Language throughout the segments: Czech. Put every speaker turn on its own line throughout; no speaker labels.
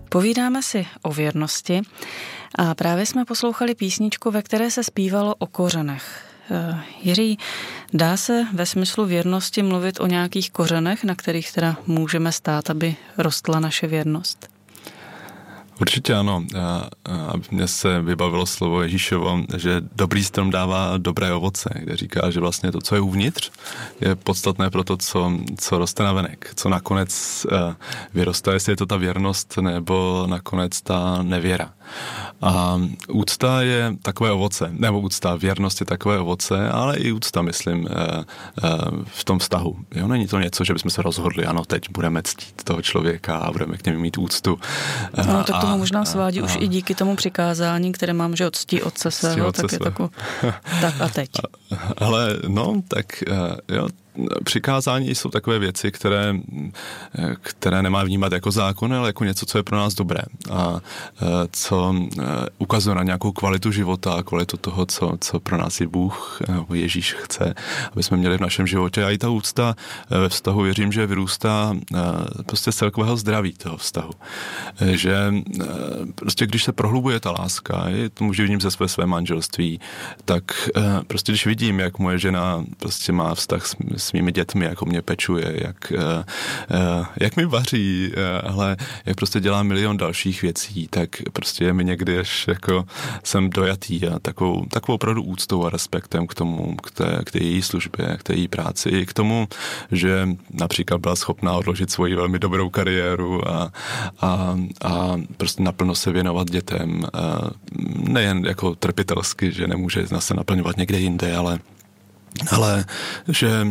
Povídáme si o věrnosti a právě jsme poslouchali písničku, ve které se zpívalo o kořenech. Jiří, dá se ve smyslu věrnosti mluvit o nějakých kořenech, na kterých teda můžeme stát, aby rostla naše věrnost?
Určitě ano. Mně se vybavilo slovo Ježíšovo, že dobrý strom dává dobré ovoce, kde říká, že vlastně to, co je uvnitř, je podstatné pro to, co roste navenek, co nakonec vyroste, jestli je to ta věrnost nebo nakonec ta nevěra. A úcta je takové ovoce, nebo věrnost je takové ovoce, ale i úcta, myslím, v tom vztahu. Jo, není to něco, že bychom se rozhodli, ano, teď budeme ctít toho člověka a budeme k němu mít úctu.
No, tak tomu možná svádí už i díky tomu přikázání, které mám, že ctí otce svého, tak je takovou, tak a teď.
Ale no, tak jo, přikázání jsou takové věci, které nemá vnímat jako zákon, ale jako něco, co je pro nás dobré a co ukazuje na nějakou kvalitu života, kvalitu toho, co pro nás je Bůh nebo Ježíš chce, aby jsme měli v našem životě. A i ta úcta ve vztahu, věřím, že vyrůstá prostě z celkového zdraví toho vztahu. Že prostě když se prohlubuje ta láska, to můžu vidím ze své manželství, tak prostě když vidím, jak moje žena prostě má vztah s mými dětmi, jak o mě pečuje, jak mi vaří, ale jak prostě dělá milion dalších věcí, tak prostě je mi někdy až jako jsem dojatý a takovou opravdu úctou a respektem k tomu, k té její službě, k té její práci, i k tomu, že například byla schopná odložit svoji velmi dobrou kariéru a prostě naplno se věnovat dětem, nejen jako trpitelsky, že nemůže se naplňovat někde jinde, ale že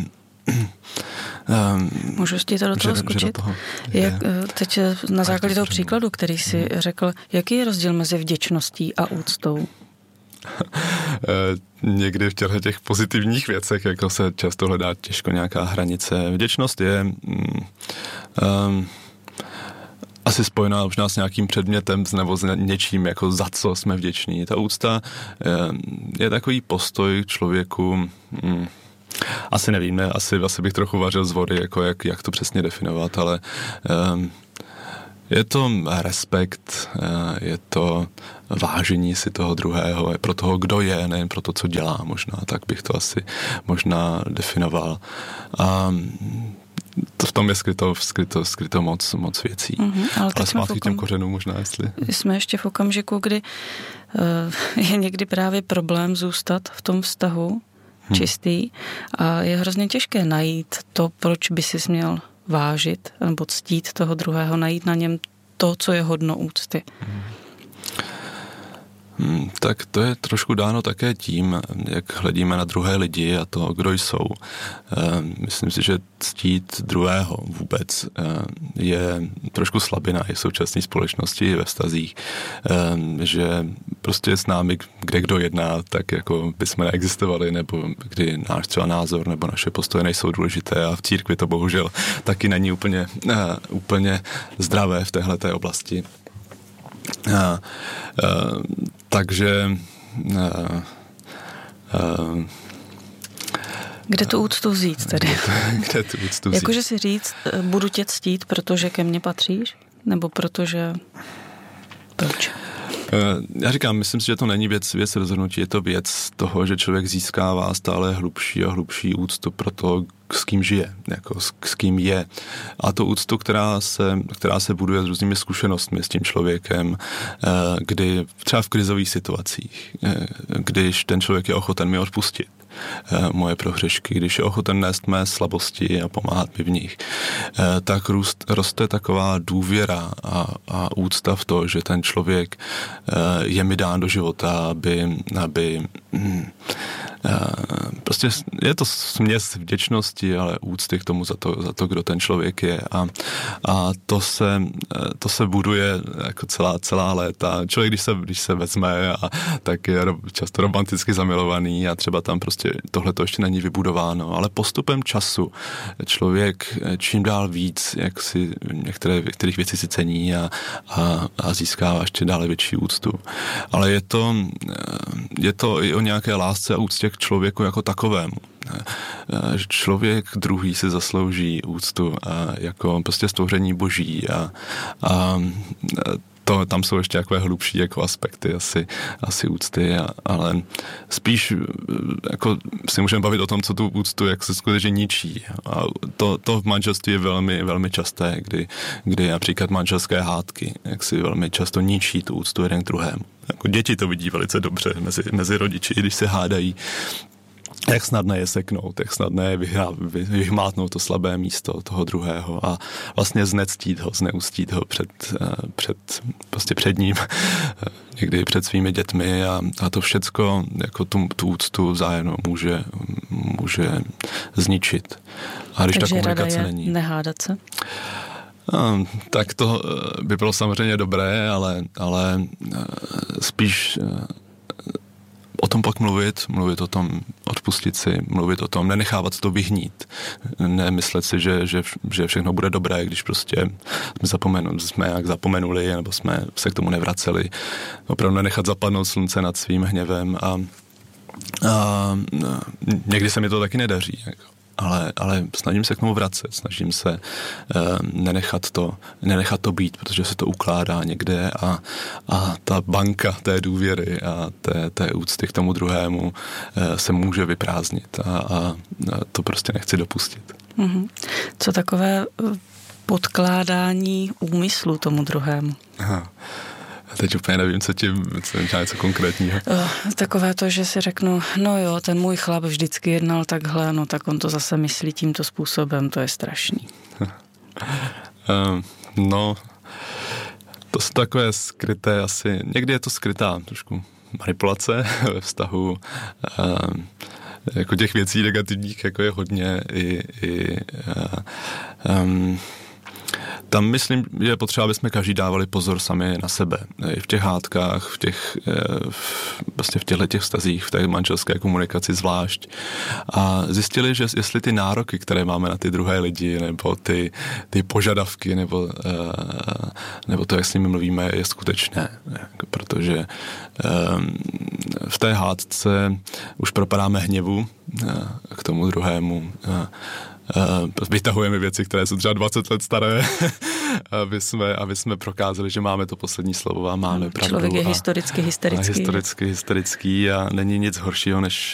můžu ti to do toho skočit? Teď na základě toho příkladu, který jsi řekl, jaký je rozdíl mezi vděčností a úctou?
Někdy v těch pozitivních věcech jako se často hledá těžko nějaká hranice. Vděčnost je asi spojená možná s nějakým předmětem nebo s něčím, jako za co jsme vděční. Ta úcta je takový postoj k člověku, asi nevím, ne? Asi bych trochu vařil z vody, jako jak to přesně definovat, ale je to respekt, je to vážení si toho druhého, pro toho, kdo je, nejen pro to, co dělá možná, tak bych to asi možná definoval. A v tom je skryto moc věcí. Ale zpátky k těm kořenům možná, jestli...
Jsme ještě v okamžiku, kdy je někdy právě problém zůstat v tom vztahu čistý a je hrozně těžké najít to, proč by si měl vážit nebo ctít toho druhého, najít na něm to, co je hodno úcty.
Tak to je trošku dáno také tím, jak hledíme na druhé lidi a to, kdo jsou. Myslím si, že ctít druhého vůbec je trošku slabina i v současné společnosti, i ve vztazích, že prostě s námi, kde kdo jedná, tak jako bychom neexistovali, nebo kdy náš třeba názor nebo naše postoje nejsou důležité a v církvi to bohužel taky není úplně zdravé v téhleté oblasti. Takže
kde tu úctu vzít tedy?
Kde tu úctu vzít?
Jakože si říct, budu tě ctít, protože ke mně patříš? Nebo protože... Proč?
Já říkám, myslím si, že to není věc rozhodnutí, je to věc toho, že člověk získává stále hlubší a hlubší úctu pro to, s kým žije, jako s kým je. A to úctu, která se buduje s různými zkušenostmi s tím člověkem, kdy třeba v krizových situacích, když ten člověk je ochoten mi odpustit moje prohřešky, když je ochoten nést mé slabosti a pomáhat mi v nich, tak roste taková důvěra a úcta v to, že ten člověk je mi dán do života, aby prostě je to směs vděčnosti, ale úcty k tomu za to, kdo ten člověk je a to se buduje jako celá léta. Člověk, když se vezme tak je často romanticky zamilovaný a třeba tam prostě tohle to ještě není vybudováno, ale postupem času člověk čím dál víc, jak si některých věcí si cení a získává ještě dále větší úctu. Ale je to i o nějaké lásce a úctě k člověku jako takovému. Člověk druhý si zaslouží úctu jako prostě stvoření boží a tam jsou ještě takové hlubší jako aspekty asi úcty, ale spíš jako si můžeme bavit o tom, co tu úctu jak se skutečně ničí. A to v manželství je velmi, velmi časté, kdy například manželské hádky jak si velmi často ničí tu úctu jeden k druhému. Jako děti to vidí velice dobře mezi rodiči, i když se hádají, jak snadné je seknout, jak snadné je vyhmátnout to slabé místo toho druhého a vlastně znectít ho, zneustít ho před ním, někdy před svými dětmi a to všecko jako tu úctu vzájemnou může zničit. A když
takže
ta komunikace
rada je
není.
Nehádat se?
Tak to by bylo samozřejmě dobré, ale spíš o tom pak mluvit o tom odpustit si, mluvit o tom, nenechávat to vyhnít, nemyslet si, že všechno bude dobré, když prostě jsme jak zapomenuli, nebo jsme se k tomu nevraceli. Opravdu nenechat zapadnout slunce nad svým hněvem a někdy se mi to taky nedaří, ale snažím se k tomu vracet, snažím se nenechat to být, protože se to ukládá někde a ta banka té důvěry a té úcty k tomu druhému se může vyprázdnit a to prostě nechci dopustit.
Mm-hmm. Co takové podkládání úmyslu tomu druhému?
Aha. Teď úplně nevím, co něco konkrétního.
Takové to, že si řeknu, no jo, ten můj chlap vždycky jednal takhle, no tak on to zase myslí tímto způsobem, to je strašný.
No, to jsou takové skryté asi, někdy je to skrytá trošku manipulace ve vztahu, jako těch věcí negativních, jako je hodně tam myslím, je potřeba, aby jsme každý dávali pozor sami na sebe. I v těch hádkách, v těchto vztazích, v té manželské komunikaci zvlášť. A zjistili, že jestli ty nároky, které máme na ty druhé lidi, nebo ty požadavky, nebo to, jak s nimi mluvíme, je skutečné. Protože v té hádce už propadáme hněvu k tomu druhému, vytahujeme věci, které jsou třeba 20 let staré, aby jsme prokázali, že máme to poslední slovo a máme pravdu.
Člověk je historicky hysterický.
Hysterický a není nic horšího, než